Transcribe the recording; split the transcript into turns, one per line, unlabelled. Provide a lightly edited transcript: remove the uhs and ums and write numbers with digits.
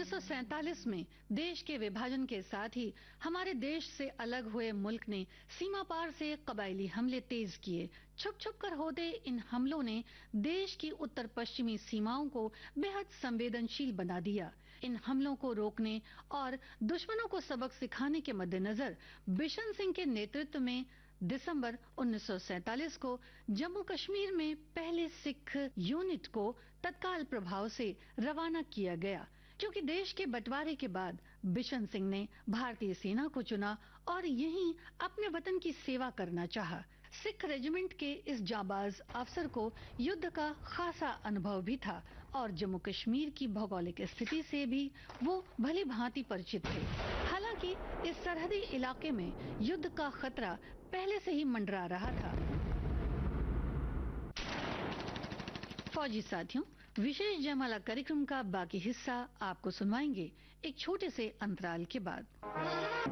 1947 में देश के विभाजन के साथ ही हमारे देश से अलग हुए मुल्क ने सीमा पार से कबायली हमले तेज किए। छुप छुप कर होते इन हमलों ने देश की उत्तर पश्चिमी सीमाओं को बेहद संवेदनशील बना दिया। इन हमलों को रोकने और दुश्मनों को सबक सिखाने के मद्देनजर बिशन सिंह के नेतृत्व में दिसंबर 1947 को जम्मू कश्मीर में पहले सिख यूनिट को तत्काल प्रभाव से रवाना किया गया। क्योंकि देश के बंटवारे के बाद बिशन सिंह ने भारतीय सेना को चुना और यहीं अपने वतन की सेवा करना चाहा। सिख रेजिमेंट के इस जाबाज अफसर को युद्ध का खासा अनुभव भी था और जम्मू कश्मीर की भौगोलिक स्थिति से भी वो भली भांति परिचित थे। हालांकि इस सरहदी इलाके में युद्ध का खतरा पहले से ही मंडरा रहा था। फौजी साथियों, विशेष जयमाला कार्यक्रम का बाकी हिस्सा आपको सुनवाएंगे एक छोटे से अंतराल के बाद।